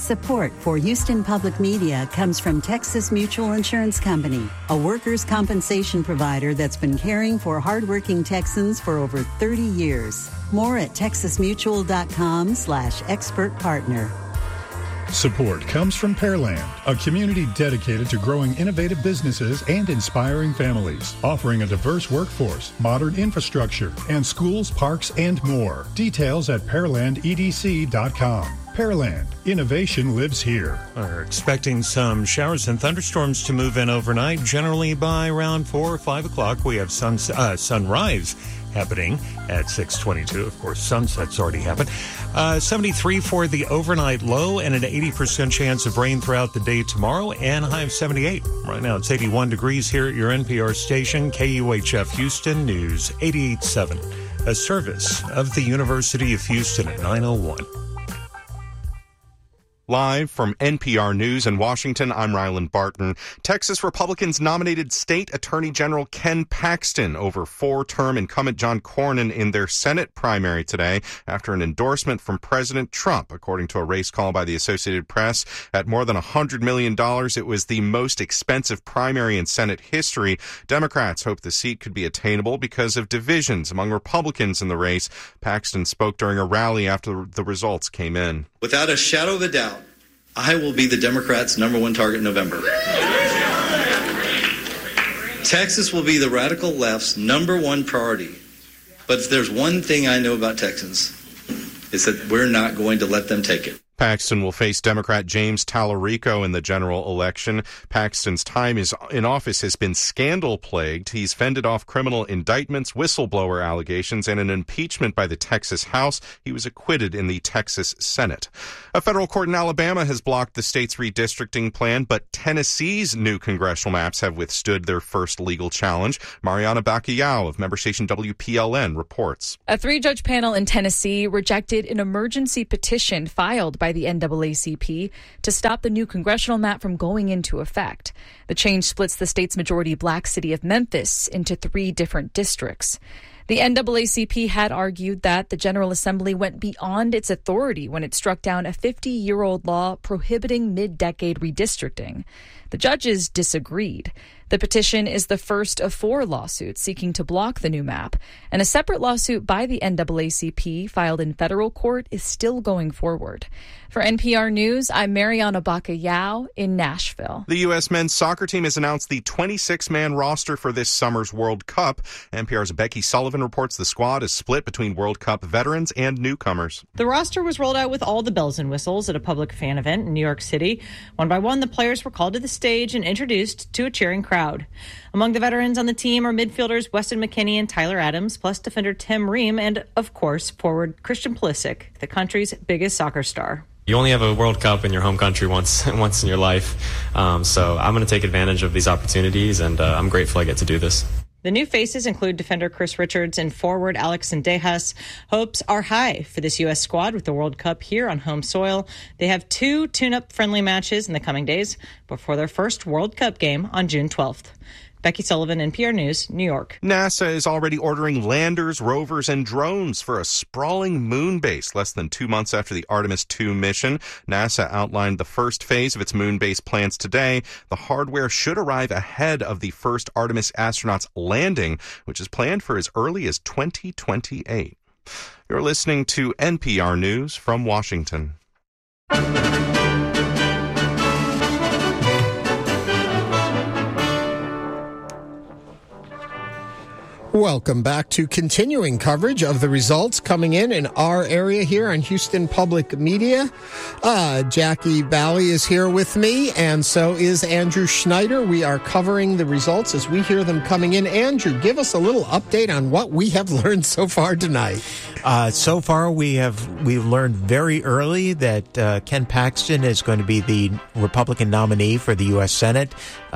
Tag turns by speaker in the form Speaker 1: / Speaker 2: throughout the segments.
Speaker 1: Support for Houston Public Media comes from Texas Mutual Insurance Company, a workers' compensation provider that's been caring for hardworking Texans for over 30 years. More at texasmutual.com/expert partner.
Speaker 2: Support comes from Pearland, a community dedicated to growing innovative businesses and inspiring families, offering a diverse workforce, modern infrastructure, and schools, parks, and more. Details at pearlandedc.com. Pearland, innovation lives here.
Speaker 3: We're expecting some showers and thunderstorms to move in overnight, generally by around 4 or 5 o'clock. We have sunrise happening at 6:22. Of course, sunset's already happened. 73 for the overnight low and an 80% chance of rain throughout the day tomorrow, and a high of 78. Right now it's 81 degrees here at your NPR station, KUHF Houston News 88.7, a service of the University of Houston at 901.
Speaker 4: Live from NPR News in Washington, I'm Ryland Barton. Texas Republicans nominated State Attorney General Ken Paxton over four-term incumbent John Cornyn in their Senate primary today after an endorsement from President Trump. According to a race call by the Associated Press, at more than $100 million, it was the most expensive primary in Senate history. Democrats hope the seat could be attainable because of divisions among Republicans in the race. Paxton spoke during a rally after the results came in.
Speaker 5: Without a shadow of a doubt, I will be the Democrats' number one target in November. Texas will be the radical left's number one priority. But if there's one thing I know about Texans, it's that we're not going to let them take it.
Speaker 4: Paxton will face Democrat James Tallarico in the general election. Paxton's time in office has been scandal-plagued. He's fended off criminal indictments, whistleblower allegations, and an impeachment by the Texas House. He was acquitted in the Texas Senate. A federal court in Alabama has blocked the state's redistricting plan, but Tennessee's new congressional maps have withstood their first legal challenge. Mariana Bacallao of member station WPLN reports.
Speaker 6: A 3-judge panel in Tennessee rejected an emergency petition filed by the NAACP to stop the new congressional map from going into effect. The change splits the state's majority black city of Memphis into 3 different districts. The NAACP had argued that the General Assembly went beyond its authority when it struck down a 50-year-old law prohibiting mid-decade redistricting. The judges disagreed. The petition is the first of 4 lawsuits seeking to block the new map, and a separate lawsuit by the NAACP filed in federal court is still going forward. For NPR News, I'm Mariana Bacallao in Nashville.
Speaker 4: The U.S. men's soccer team has announced the 26-man roster for this summer's World Cup. NPR's Becky Sullivan reports the squad is split between World Cup veterans and newcomers.
Speaker 7: The roster was rolled out with all the bells and whistles at a public fan event in New York City. One by one, the players were called to the stage and introduced to a cheering crowd. Among the veterans on the team are midfielders Weston McKennie and Tyler Adams, plus defender Tim Ream, and, of course, forward Christian Pulisic, the country's biggest soccer star.
Speaker 8: You only have a World Cup in your home country once in your life, so I'm going to take advantage of these opportunities, and I'm grateful I get to do this.
Speaker 7: The new faces include defender Chris Richards and forward Alex Sendejas. Hopes are high for this U.S. squad with the World Cup here on home soil. They have 2 tune-up friendly matches in the coming days before their first World Cup game on June 12th. Becky Sullivan, NPR News, New York.
Speaker 4: NASA is already ordering landers, rovers, and drones for a sprawling moon base less than 2 months after the Artemis II mission. NASA outlined the first phase of its moon base plans today. The hardware should arrive ahead of the first Artemis astronauts landing, which is planned for as early as 2028. You're listening to NPR News from Washington.
Speaker 9: Welcome back to continuing coverage of the results coming in our area here on Houston Public Media. Jackie Bally is here with me, and so is Andrew Schneider. We are covering the results as we hear them coming in. Andrew, give us a little update on what we have learned so far tonight.
Speaker 10: So far, we've learned very early that Ken Paxton is going to be the Republican nominee for the U.S. Senate,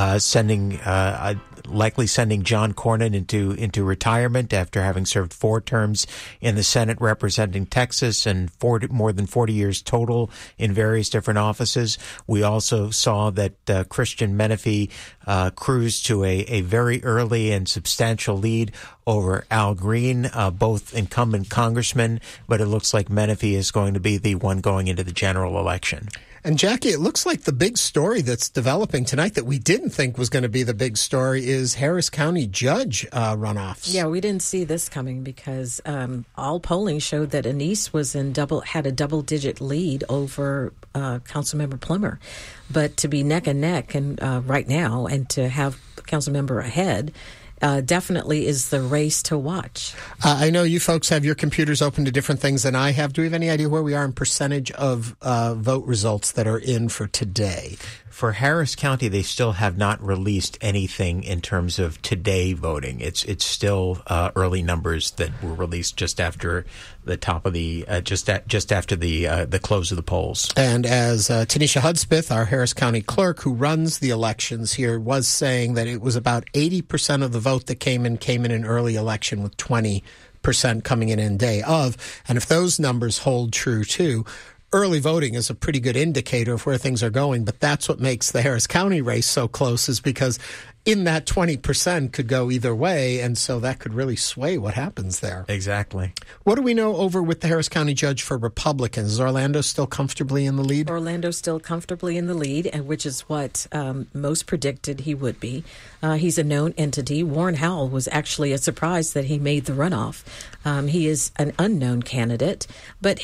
Speaker 10: likely sending John Cornyn into retirement after having served 4 terms in the Senate representing Texas and more than 40 years total in various different offices. We also saw that Christian Menefee cruised to a very early and substantial lead over Al Green, both incumbent Congressmen congressman, but it looks like Menifee is going to be the one going into the general election.
Speaker 9: And Jackie, it looks like the big story that's developing tonight that we didn't think was going to be the big story is Harris County judge runoffs.
Speaker 11: Yeah, we didn't see this coming because all polling showed that Anise had a double-digit lead over Councilmember Plummer. But to be neck and neck and right now and to have Councilmember ahead definitely is the race to watch.
Speaker 9: I know you folks have your computers open to different things than I have. Do we have any idea where we are in percentage of vote results that are in for today?
Speaker 10: For Harris County, they still have not released anything in terms of today voting. It's still early numbers that were released just after the top of the just after the close of the polls.
Speaker 9: And as Tanisha Hudspeth, our Harris County clerk who runs the elections here, was saying that it was about 80% of the vote that came in an early election, with 20% coming in day of. And if those numbers hold true too, early voting is a pretty good indicator of where things are going, but that's what makes the Harris County race so close, is because in that 20% could go either way, and so that could really sway what happens there.
Speaker 10: Exactly.
Speaker 9: What do we know over with the Harris County judge for Republicans? Is Orlando still comfortably in the lead?
Speaker 11: Orlando's still comfortably in the lead, and which is what most predicted he would be. He's a known entity. Warren Howell was actually a surprise that he made the runoff. He is an unknown candidate, but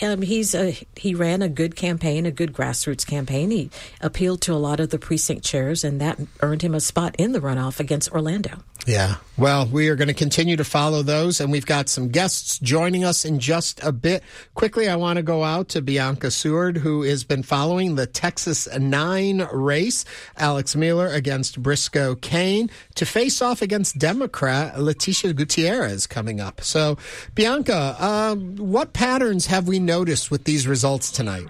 Speaker 11: he ran a good campaign, a good grassroots campaign. He appealed to a lot of the precinct chairs, and that earned him a spot in the runoff against Orlando.
Speaker 9: Yeah. Well, we are going to continue to follow those, and we've got some guests joining us in just a bit. Quickly, I want to go out to Bianca Seward, who has been following the Texas 9 race, Alex Mueller against Briscoe Cain, to face off against Democrat Leticia Gutierrez coming up. So, Bianca, what patterns have we noticed with these results tonight?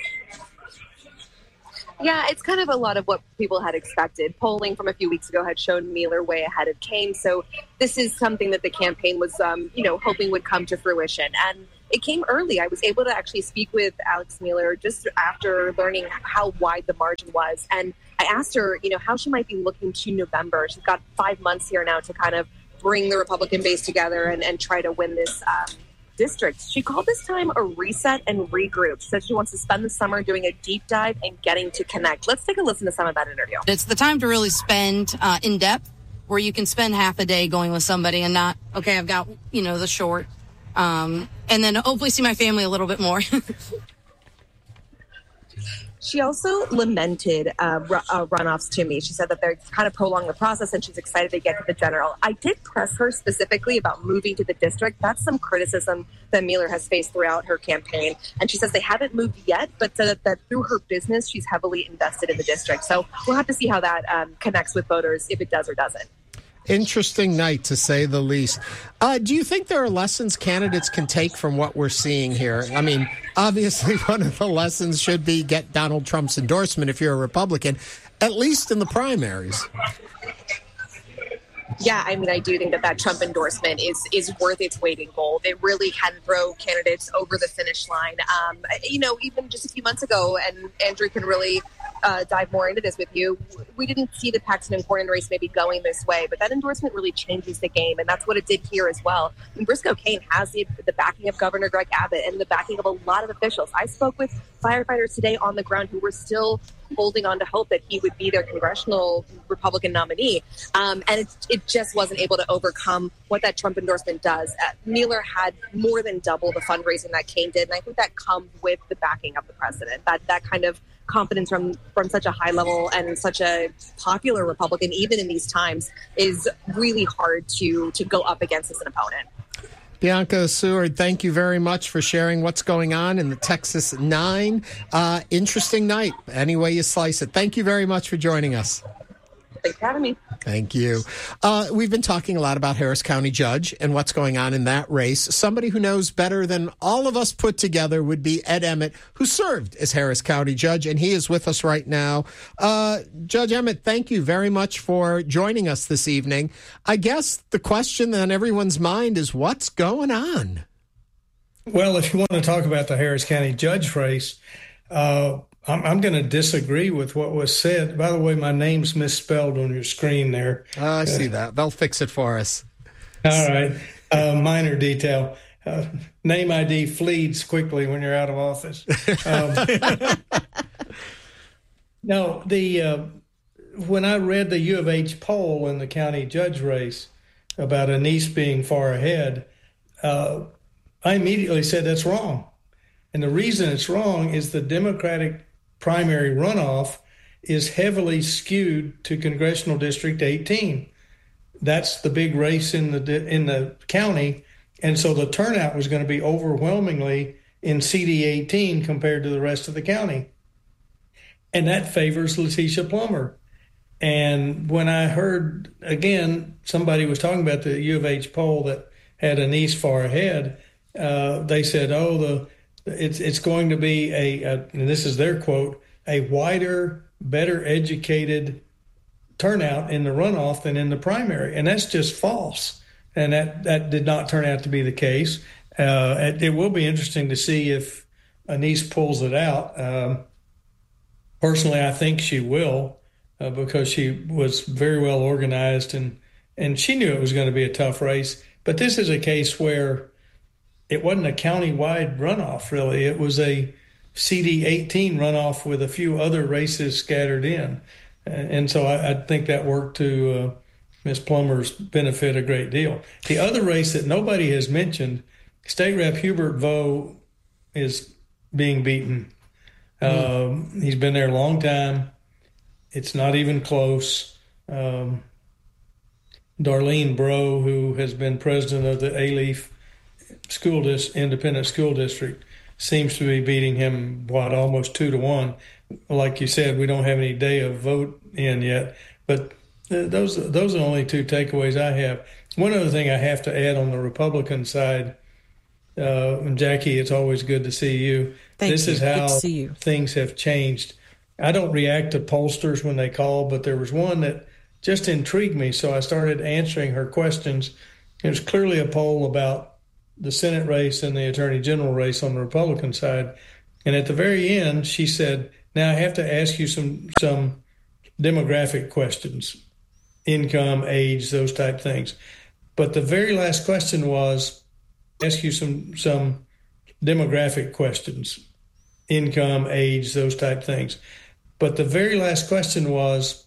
Speaker 12: Yeah, it's kind of a lot of what people had expected. Polling from a few weeks ago had shown Mueller way ahead of Cain, so this is something that the campaign was, hoping would come to fruition. And it came early. I was able to actually speak with Alex Mueller just after learning how wide the margin was. And I asked her, how she might be looking to November. She's got 5 months here now to kind of bring the Republican base together and try to win this district. She called this time a reset and regroup. She said she wants to spend the summer doing a deep dive and getting to connect. Let's take a listen to some of that interview.
Speaker 13: It's the time to really spend in depth, where you can spend half a day going with somebody and not, okay, I've got, the short. And then hopefully see my family a little bit more.
Speaker 12: She also lamented runoffs to me. She said that they're kind of prolong the process, and she's excited to get to the general. I did press her specifically about moving to the district. That's some criticism that Mueller has faced throughout her campaign. And she says they haven't moved yet, but said that through her business, she's heavily invested in the district. So we'll have to see how that connects with voters, if it does or doesn't.
Speaker 9: Interesting night, to say the least. Do you think there are lessons candidates can take from what we're seeing here? I mean, obviously, one of the lessons should be get Donald Trump's endorsement if you're a Republican, at least in the primaries.
Speaker 12: Yeah, I mean, I do think that Trump endorsement is worth its weight in gold. It really can throw candidates over the finish line. Even just a few months ago, and Andrew can really dive more into this with you, we didn't see the Paxton and Cornyn race maybe going this way, but that endorsement really changes the game, and that's what it did here as well. And Briscoe Cain has the backing of Governor Greg Abbott and the backing of a lot of officials. I spoke with firefighters today on the ground who were still holding on to hope that he would be their congressional Republican nominee. And it just wasn't able to overcome what that Trump endorsement does. Mueller had more than double the fundraising that Cain did, and I think that comes with the backing of the president. That kind of confidence from such a high level and such a popular Republican, even in these times, is really hard to go up against as an opponent.
Speaker 9: Bianca Seward, thank you very much for sharing what's going on in the Texas 9. Interesting night, any way you slice it. Thank you very much for joining us.
Speaker 12: Thanks for having me.
Speaker 9: Thank you. We've been talking a lot about Harris County Judge and what's going on in that race. Somebody who knows better than all of us put together would be Ed Emmett, who served as Harris County Judge, and he is with us right now. Judge Emmett, thank you very much for joining us this evening. I guess the question on everyone's mind is, what's going on?
Speaker 14: Well, if you want to talk about the Harris County Judge race, I'm going to disagree with what was said. By the way, my name's misspelled on your screen there.
Speaker 9: I see that. They'll fix it for us.
Speaker 14: All right. Minor detail. name ID flees quickly when you're out of office. No, when I read the U of H poll in the county judge race about Anise being far ahead, I immediately said that's wrong. And the reason it's wrong is the Democratic primary runoff is heavily skewed to Congressional District 18. That's the big race in the county. And so the turnout was going to be overwhelmingly in CD 18 compared to the rest of the county. And that favors Letitia Plummer. And when I heard, again, somebody was talking about the U of H poll that had Anise far ahead, they said, it's going to be and this is their quote, a wider, better educated turnout in the runoff than in the primary. And that's just false. And that did not turn out to be the case. It will be interesting to see if Anise pulls it out. Personally, I think she will because she was very well organized and she knew it was going to be a tough race. But this is a case where it wasn't a county-wide runoff, really. It was a CD 18 runoff with a few other races scattered in. And so I think that worked to Ms. Plummer's benefit a great deal. The other race that nobody has mentioned, State Rep Hubert Vo is being beaten. He's been there a long time. It's not even close. Darlene Bro, who has been president of the Alief Independent School District, seems to be beating him, almost 2-1. Like you said, we don't have any day of vote in yet. But those are the only two takeaways I have. One other thing I have to add on the Republican side, and Jackie, it's always good to see you. This is how things have changed. I don't react to pollsters when they call, but there was one that just intrigued me, so I started answering her questions. It was clearly a poll about the Senate race and the Attorney General race on the Republican side. And at the very end, she said, now I have to ask you some demographic questions, income, age, those type things. But the very last question was, ask you some demographic questions, income, age, those type things. But the very last question was,